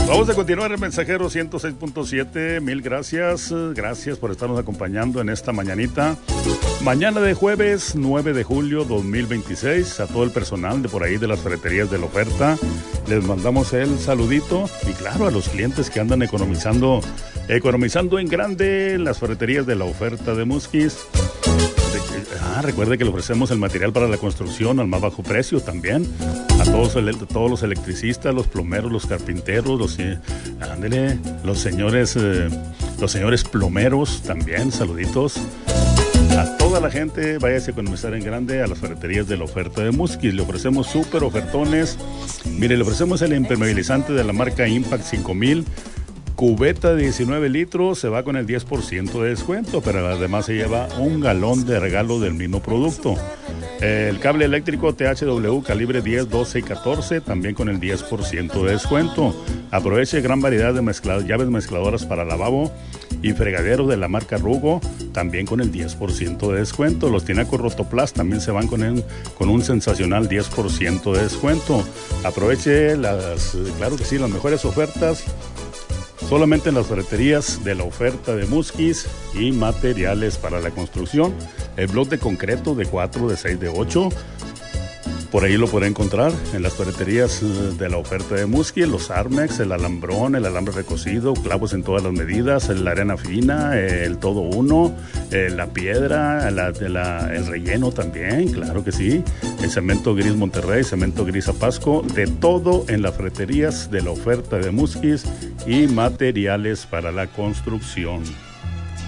Vamos a continuar el Mensajero 106.7. Mil gracias. Gracias por estarnos acompañando en esta mañanita. Mañana de jueves 9 de julio 2026. A todo el personal de por ahí de las ferreterías de la oferta les mandamos el saludito. Y claro, a los clientes que andan economizando en grande en las ferreterías de la oferta de Musquis. Recuerde que le ofrecemos el material para la construcción al más bajo precio también. A todos los electricistas, los plomeros, los carpinteros, los señores plomeros también, saluditos. A toda la gente, váyase a economizar en grande a las ferreterías de la oferta de Musquis. Le ofrecemos súper ofertones. Mire, le ofrecemos el impermeabilizante de la marca Impact 5000. Cubeta de 19 litros, se va con el 10% de descuento, pero además se lleva un galón de regalo del mismo producto. El cable eléctrico THW calibre 10, 12 y 14, también con el 10% de descuento. Aproveche gran variedad de llaves mezcladoras para lavabo y fregadero de la marca Rugo, también con el 10% de descuento. Los tinacos Rotoplas también se van con un sensacional 10% de descuento. Aproveche las mejores ofertas solamente en las ferreterías de la oferta de Musquis y materiales para la construcción. El bloque de concreto de 4, de 6, de 8. Por ahí lo podrá encontrar en las ferreterías de la oferta de Musquis. Los Armex, el alambrón, el alambre recocido, clavos en todas las medidas, la arena fina, el todo uno, la piedra, el relleno también, claro que sí. El cemento gris Monterrey, cemento gris Zapasco, de todo en las ferreterías de la oferta de Musquis y materiales para la construcción.